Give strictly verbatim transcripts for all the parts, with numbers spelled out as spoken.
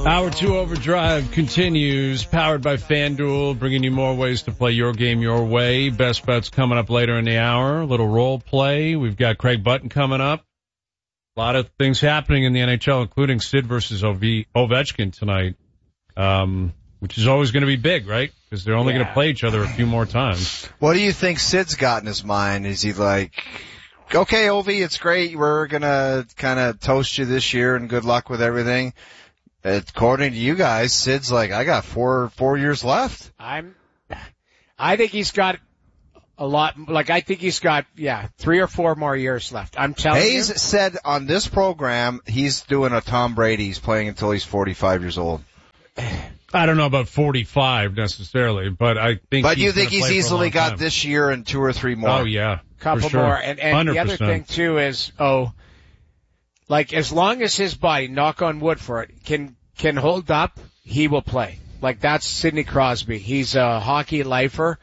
Hour two Overdrive continues, powered by FanDuel, bringing you more ways to play your game your way. Best bets coming up later in the hour. A little role play. We've got Craig Button coming up. A lot of things happening in the N H L, including Sid versus Ovechkin tonight, um, which is always going to be big, right? Because they're only yeah. going to play each other a few more times. What do you think Sid's got in his mind? Is he like, okay, Ovi, it's great. We're going to kind of toast you this year and good luck with everything. According to you guys, Sid's like, I got four, four years left. I'm, I think he's got a lot, like I think he's got, yeah, three or four more years left. I'm telling Hayes you. Hayes said on this program, he's doing a Tom Brady. He's playing until he's forty-five years old. I don't know about forty-five necessarily, but I think But he's you think he's easily got time. this year and two or three more? Oh, yeah. Couple sure. more. And, and the other thing, too, is, oh, like, as long as his body, knock on wood for it, can, can hold up, he will play. Like, that's Sidney Crosby. He's a hockey lifer,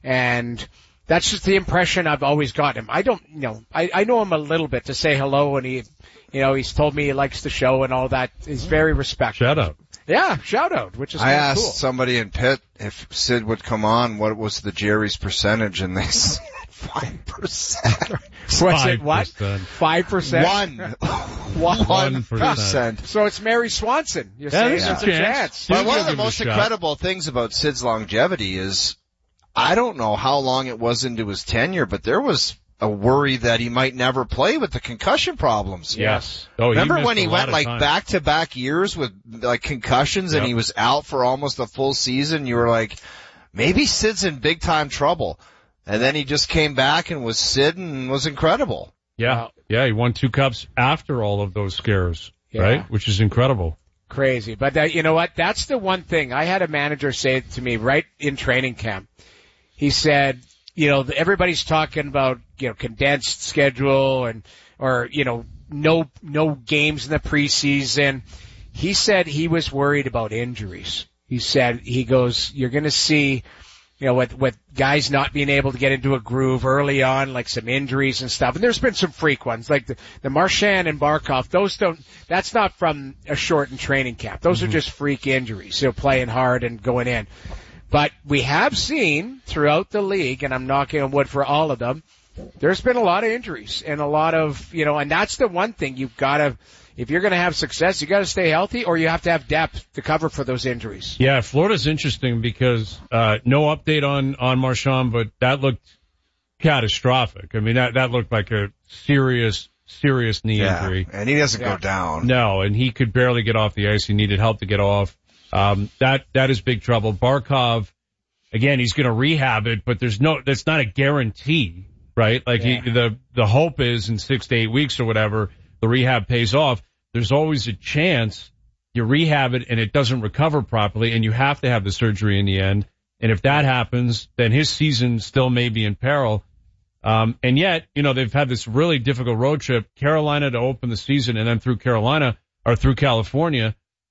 and that's just the impression I've always got him. I don't, you know, I, I know him a little bit to say hello, and he, you know, he's told me he likes the show and all that. He's very respectful. Shout out. Yeah, shout out, which is I asked cool. somebody in Pitt if Sid would come on, what was the Jerry's percentage, and they said five percent. What's it, what? Five percent? One. One. One percent. So it's Mary Swanson. You're yeah, saying there's there's a a chance. chance. But one of the most incredible things about Sid's longevity is, I don't know how long it was into his tenure, but there was a worry that he might never play with the concussion problems. Yes. Oh, Remember when he went like back to back years with like concussions yep. and he was out for almost a full season? You were like, maybe Sid's in big time trouble. And then he just came back and was Sid and was incredible. Yeah. Wow. Yeah. He won two cups after all of those scares, yeah. right? Which is incredible. Crazy. But that, you know what? That's the one thing. I had a manager say to me right in training camp. He said, you know, everybody's talking about, you know, condensed schedule and, or, you know, no, no games in the preseason. He said he was worried about injuries. He said, he goes, you're going to see, you know, with, with guys not being able to get into a groove early on, like some injuries and stuff. And there's been some freak ones, like the, the Marchand and Barkov. Those don't, that's not from a shortened training camp. Those mm-hmm. are just freak injuries. So playing hard and going in. But we have seen throughout the league, and I'm knocking on wood for all of them, there's been a lot of injuries and a lot of, you know, and that's the one thing you've got to, if you're going to have success, you got to stay healthy or you have to have depth to cover for those injuries. Yeah, Florida's interesting because, uh, no update on, on Marchand, but that looked catastrophic. I mean, that, that looked like a serious, serious knee yeah, injury. And he doesn't yeah. go down. No, and he could barely get off the ice. He needed help to get off. Um, that, that is big trouble. Barkov, again, he's going to rehab it, but there's no, that's not a guarantee, right? Like yeah. he, the, the hope is in six to eight weeks or whatever, the rehab pays off. There's always a chance you rehab it and it doesn't recover properly and you have to have the surgery in the end. And if that happens, then his season still may be in peril. Um, and yet, you know, they've had this really difficult road trip, Carolina to open the season and then through Carolina or through California.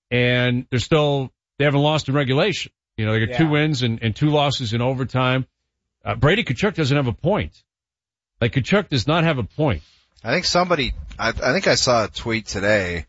And they're still, they haven't lost in regulation. You know, they got yeah. two wins and, and two losses in overtime. Uh, Brady Tkachuk doesn't have a point. Like, Tkachuk does not have a point. I think somebody, I, I think I saw a tweet today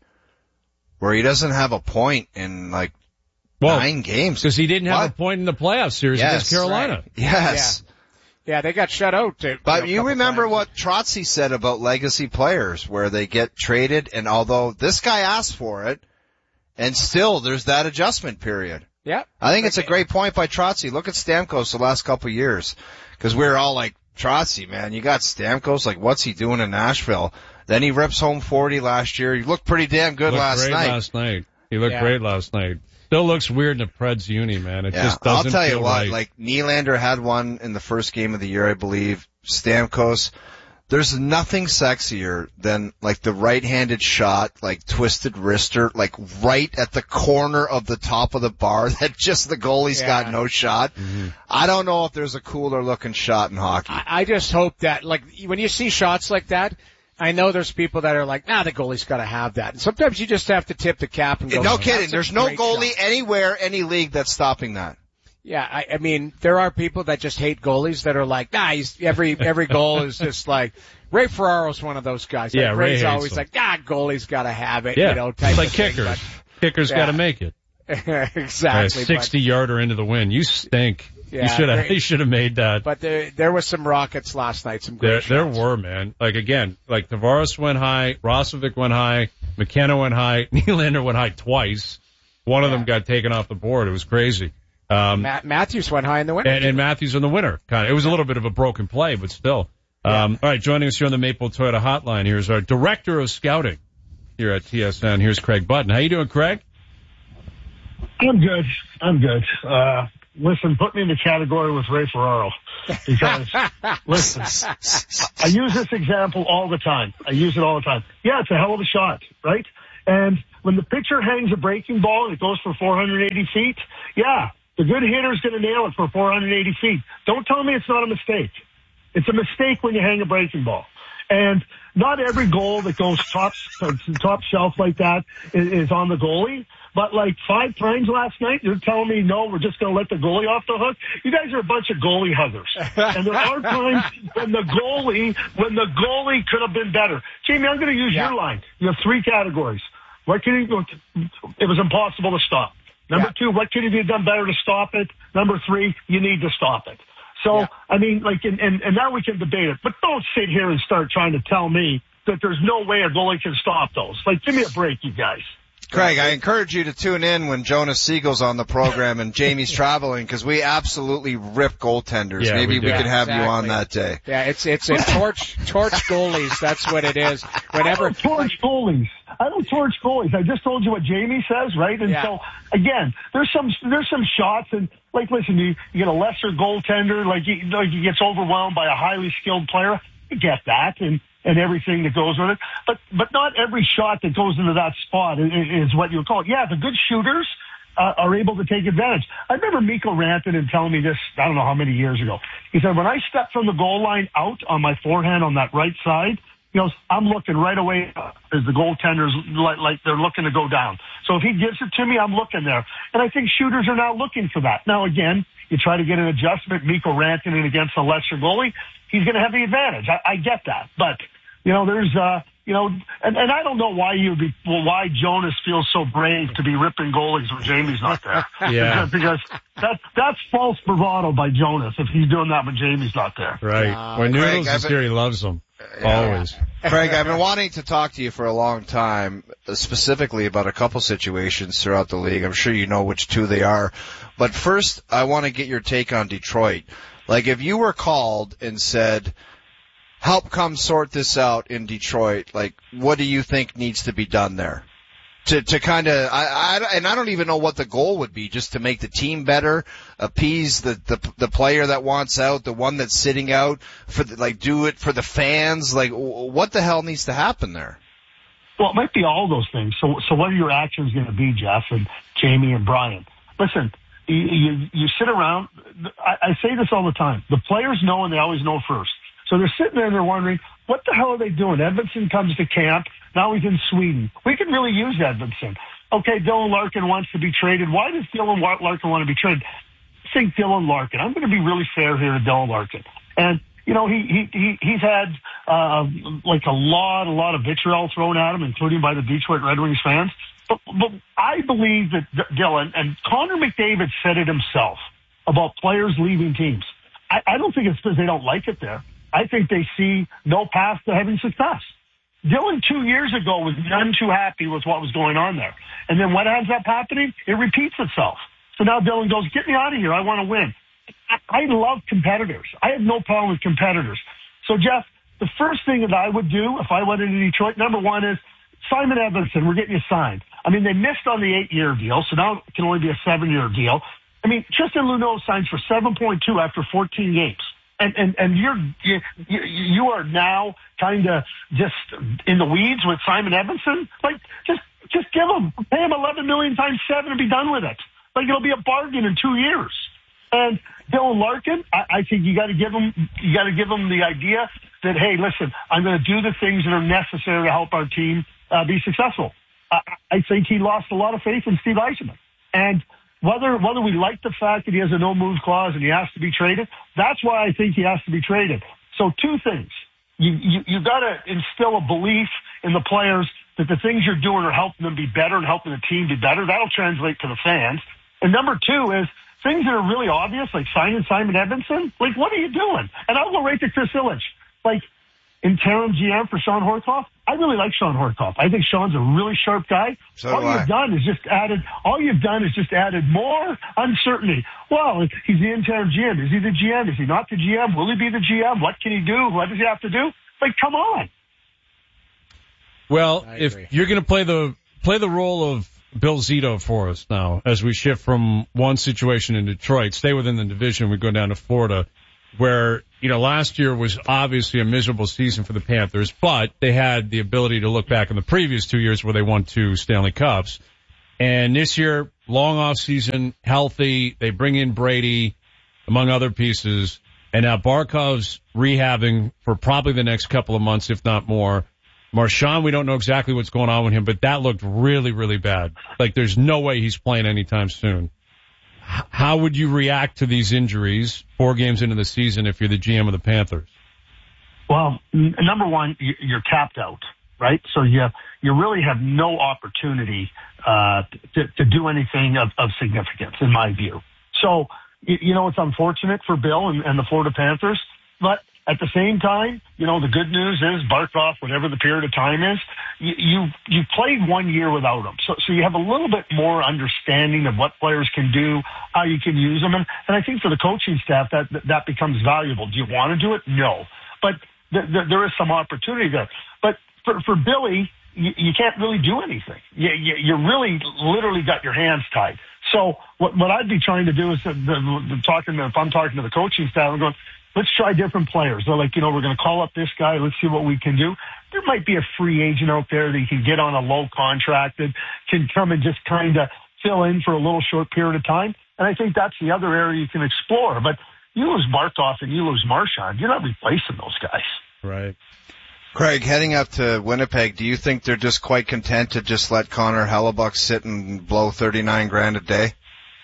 where he doesn't have a point in like well, nine games. Because he didn't have what? a point in the playoff series yes, against Carolina. Right. Yes. Yeah. yeah, they got shut out. To, but you, know, you remember times. what Trotzy said about legacy players where they get traded and although this guy asked for it, and still there's that adjustment period. Yeah. I think it's a great point by Trotzy. Look at Stamkos the last couple of years. Cause we're all like, Trotzy, man, you got Stamkos, like what's he doing in Nashville? Then he rips home forty last year. He looked pretty damn good looked last great night. last night. He looked yeah. great last night. Still looks weird in the Preds uni, man. It yeah, just doesn't I'll tell you feel what, right. like Nylander had one in the first game of the year, I believe. Stamkos. There's nothing sexier than like the right-handed shot, like twisted wrister, like right at the corner of the top of the bar that just the goalie's yeah. got no shot. Mm-hmm. I don't know if there's a cooler looking shot in hockey. I, I just hope that, like, when you see shots like that, I know there's people that are like, nah, the goalie's got to have that. And sometimes you just have to tip the cap and go. No oh, kidding. There's no goalie shot. anywhere, any league that's stopping that. Yeah, I, I mean, there are people that just hate goalies that are like, nah, he's, every, every goal is just like, Ray Ferraro's one of those guys. Yeah, like, Ray Ray's hates always him. like, ah, goalie's gotta have it, yeah. you know, type it's like of thing. kickers. But, Kicker's Yeah. got to make it. Exactly. A sixty-yarder into the wind. You stink. Yeah, you should have. they- You should have made that. But there, there was some rockets last night. Some great There, there shots. were, man. Like again, like Tavares went high, Rosovic went high, McKenna went high, Nylander went high twice. One of Yeah. them got taken off the board. It was crazy. Um, Matt, Matthews went high in the winter. and, and Matthews in the winner. Kind of. It was a little bit of a broken play, but still. Um, all right, joining us here on the Maple Toyota Hotline. Here's our director of scouting here at T S N. Here's Craig Button. How you doing, Craig? I'm good. I'm good. Uh, listen, put me in the category with Ray Ferraro. Because, listen, I use this example all the time. I use it all the time. Yeah, it's a hell of a shot, right? And when the pitcher hangs a breaking ball and it goes for four hundred eighty feet, yeah, the good hitter's going to nail it for four hundred eighty feet. Don't tell me it's not a mistake. It's a mistake when you hang a breaking ball. And not every goal that goes top, top shelf like that is, is on the goalie. But like five times last night, you're telling me, no, we're just going to let the goalie off the hook? You guys are a bunch of goalie huggers. And there are times when the goalie, when the goalie could have been better. Jamie, I'm going to use Yeah. your line. You have three categories. What could he, it was impossible to stop. Number Yeah. two, what could he have done better to stop it? Number three, you need to stop it. So, Yeah. I mean, like, and, and, and now we can debate it, but don't sit here and start trying to tell me that there's no way a goalie can stop those. Like, give me a break, you guys. Craig, I encourage you to tune in when Jonas Siegel's on the program and Jamie's traveling because we absolutely rip goaltenders. Yeah, Maybe we we, do. could have Exactly. you on that day. Yeah, it's it's a torch torch goalies. That's what it is. Whenever I don't torch goalies. I don't torch goalies. I just told you what Jamie says, right? And Yeah. so again, there's some there's some shots, and like, listen, you, you get a lesser goaltender, like he, like he gets overwhelmed by a highly skilled player. I get that, and and everything that goes with it. But but not every shot that goes into that spot is, is what you call it. Yeah, the good shooters uh, are able to take advantage. I remember Mikko Rantanen telling me this, I don't know how many years ago. He said, when I step from the goal line out on my forehand on that right side, he goes, I'm looking right away as the goaltender's like, like they're looking to go down. So if he gives it to me, I'm looking there. And I think shooters are now looking for that. Now, again, you try to get an adjustment, Mikko Rantanen against a lesser goalie, he's going to have the advantage. I, I get that. But, you know, there's, uh, you know, and, and I don't know why you'd be, well, why Jonas feels so brave to be ripping goalies when Jamie's not there. Yeah. Because that, that's false bravado by Jonas if he's doing that when Jamie's not there. Right. Uh, when Craig, Noodles I've is been- here, he loves them. Yeah. Always. Craig, I've been wanting to talk to you for a long time, uh, specifically about a couple situations throughout the league. I'm sure you know which two they are. But first, I want to get your take on Detroit. Like, if you were called and said, help come sort this out in Detroit, like, what do you think needs to be done there? To, to kind of, I, I, and I don't even know what the goal would be, just to make the team better, appease the, the, the player that wants out, the one that's sitting out, for the, like, do it for the fans, like, what the hell needs to happen there? Well, it might be all those things. So, so what are your actions going to be, Jeff and Jamie and Brian? Listen, you, you, you sit around, I, I say this all the time, the players know and they always know first. So they're sitting there and they're wondering, what the hell are they doing? Edmondson comes to camp. Now he's in Sweden. We could really use Edmondson. Okay, Dylan Larkin wants to be traded. Why does Dylan Larkin want to be traded? I think Dylan Larkin. I'm going to be really fair here to Dylan Larkin. And, you know, he, he, he he's had, uh, like a lot, a lot of vitriol thrown at him, including by the Detroit Red Wings fans. But, but I believe that D- Dylan, and Connor McDavid said it himself about players leaving teams. I, I don't think it's because they don't like it there. I think they see no path to having success. Dylan two years ago was none too happy with what was going on there. And then what ends up happening? It repeats itself. So now Dylan goes, get me out of here. I want to win. I, I love competitors. I have no problem with competitors. So, Jeff, the first thing that I would do if I went into Detroit, number one is Simon Edmondson, we're getting you signed. I mean, they missed on the eight-year deal, so now it can only be a seven-year deal. I mean, Tristan Luneau signs for seven point two after fourteen games. And, and, and you're, you, you are now kind of just in the weeds with Simon Edmondson. Like, just, just give him, pay him eleven million times seven and be done with it. Like, it'll be a bargain in two years. And Dylan Larkin, I, I think you got to give him, you got to give him the idea that, hey, listen, I'm going to do the things that are necessary to help our team uh, be successful. I, I think he lost a lot of faith in Steve Yzerman. And Whether whether we like the fact that he has a no-move clause and he has to be traded, that's why I think he has to be traded. So two things. You, you, you got to instill a belief in the players that the things you're doing are helping them be better and helping the team be better. That'll translate to the fans. And number two is things that are really obvious, like signing Simon Edmondson. Like, what are you doing? And I'll go right to Chris Ilitch. Like, interim G M for Sean Horkoff. I really like Sean Horkoff. I think Sean's a really sharp guy. So all do I. you've done is just added, all you've done is just added more uncertainty. Well, he's the interim G M. Is he the G M? Is he not the G M? Will he be the G M? What can he do? What does he have to do? Like, come on. Well, if you're going to play the, play the role of Bill Zito for us now, as we shift from one situation in Detroit, stay within the division, we go down to Florida, where, you know, last year was obviously a miserable season for the Panthers, but they had the ability to look back in the previous two years where they won two Stanley Cups. And this year, long off season, healthy, they bring in Brady, among other pieces, and now Barkov's rehabbing for probably the next couple of months, if not more. Marchand, we don't know exactly what's going on with him, but that looked really, really bad. Like, there's no way he's playing anytime soon. H- how would you react to these injuries four games into the season if you're the G M of the Panthers? Well, n- number one, y- you're tapped out, right? So you you really have no opportunity uh, to, to do anything of, of significance, in my view. So, y- you know, it's unfortunate for Bill and, and the Florida Panthers, but at the same time, you know, the good news is Barkov, whatever the period of time is, you, you, you played one year without him. So, so you have a little bit more understanding of what players can do, how you can use them. And, and I think for the coaching staff, that, that, that becomes valuable. Do you want to do it? No. But th- th- there is some opportunity there. But for, for Billy, you, you can't really do anything. You, you, you really literally got your hands tied. So what, what I'd be trying to do is the, the, the talking to, if I'm talking to the coaching staff, I'm going, let's try different players. They're like, you know, we're going to call up this guy. Let's see what we can do. There might be a free agent out there that you can get on a low contract that can come and just kind of fill in for a little short period of time. And I think that's the other area you can explore. But you lose Barkov and you lose Marchand. You're not replacing those guys. Right. Craig, heading up to Winnipeg, do you think they're just quite content to just let Connor Hellebuck sit and blow thirty-nine grand a day?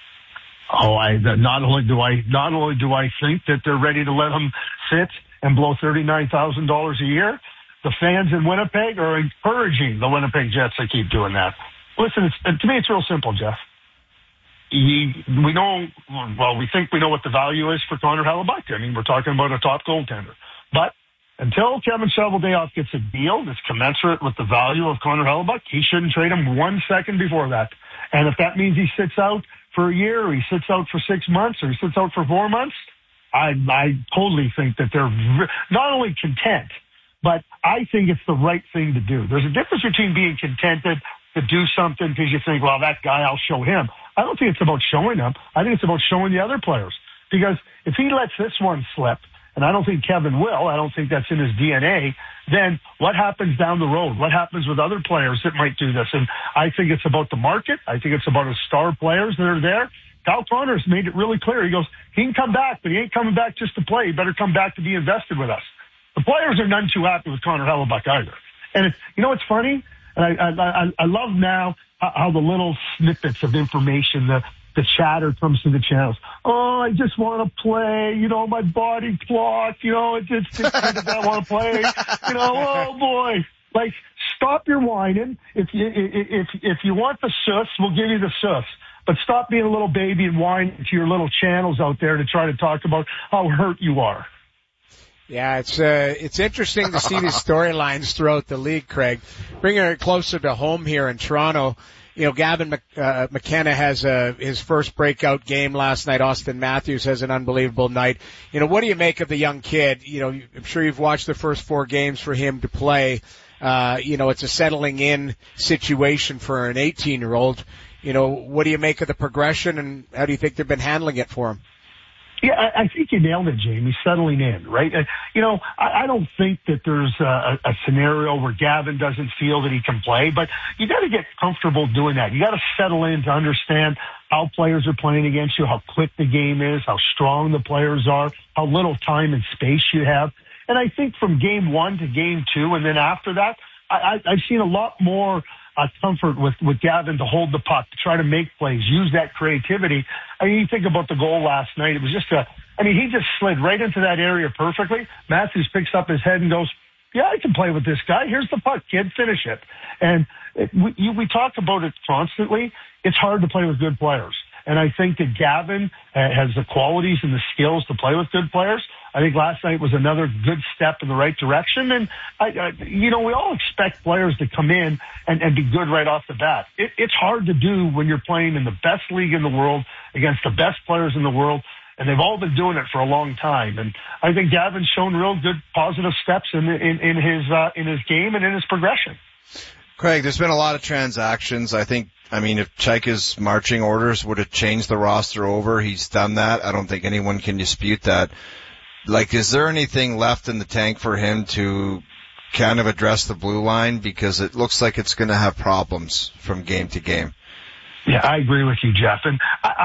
Oh, I not only do I not only do I think that they're ready to let him sit and blow thirty-nine thousand dollars a year, the fans in Winnipeg are encouraging the Winnipeg Jets to keep doing that. Listen, it's, to me, it's real simple, Jeff. He, we know, well, we think we know what the value is for Connor Hellebuck. I mean, we're talking about a top goaltender. But until Kevin Shoveldayoff gets a deal that's commensurate with the value of Connor Hellebuck, he shouldn't trade him one second before that. And if that means he sits out for a year, or he sits out for six months, or he sits out for four months, I, I totally think that they're not only content, but I think it's the right thing to do. There's a difference between being contented to do something because you think, well, that guy, I'll show him. I don't think it's about showing him. I think it's about showing the other players. Because if he lets this one slip, and I don't think Kevin will, I don't think that's in his D N A, then what happens down the road? What happens with other players that might do this? And I think it's about the market. I think it's about the star players that are there. Kyle Connors made it really clear. He goes, he can come back, but he ain't coming back just to play. He better come back to be invested with us. The players are none too happy with Connor Hellebuck either. And it's, you know what's funny? And I, I, I, I love now how, how the little snippets of information, the, the chatter comes through the channels. Oh, I just want to play. You know, my body clock. You know, it just just I want to play. You know, oh boy. Like, stop your whining. If you if if you want the sus, we'll give you the sus. But stop being a little baby and whining to your little channels out there to try to talk about how hurt you are. Yeah, it's uh, it's interesting to see these storylines throughout the league, Craig. Bringing it closer to home here in Toronto. You know, Gavin Mc, uh, McKenna has uh, his first breakout game last night. Austin Matthews has an unbelievable night. You know, what do you make of the young kid? You know, I'm sure you've watched the first four games for him to play. Uh, you know, it's a settling in situation for an eighteen-year-old. You know, what do you make of the progression, and how do you think they've been handling it for him? Yeah, I, I think you nailed it, Jamie, settling in, right? Uh, you know, I, I don't think that there's a, a scenario where Gavin doesn't feel that he can play, but you got to get comfortable doing that. You got to settle in to understand how players are playing against you, how quick the game is, how strong the players are, how little time and space you have. And I think from game one to game two, and then after that, I, I, I've seen a lot more Uh, comfort with, with Gavin to hold the puck, to try to make plays, use that creativity. I mean, you think about the goal last night. It was just a, I mean, he just slid right into that area perfectly. Matthews picks up his head and goes, yeah, I can play with this guy. Here's the puck, kid, finish it. And it, we, you, we talk about it constantly. It's hard to play with good players. And I think that Gavin has the qualities and the skills to play with good players. I think last night was another good step in the right direction. And, I, I, you know, we all expect players to come in and, and be good right off the bat. It, it's hard to do when you're playing in the best league in the world against the best players in the world. And they've all been doing it for a long time. And I think Gavin's shown real good positive steps in, in, in his, uh, in his game and in his progression. Craig, there's been a lot of transactions. I think, I mean, if Chaika's marching orders would have changed the roster over, he's done that. I don't think anyone can dispute that. Like, is there anything left in the tank for him to kind of address the blue line? Because it looks like it's going to have problems from game to game. Yeah, I agree with you, Jeff. And I,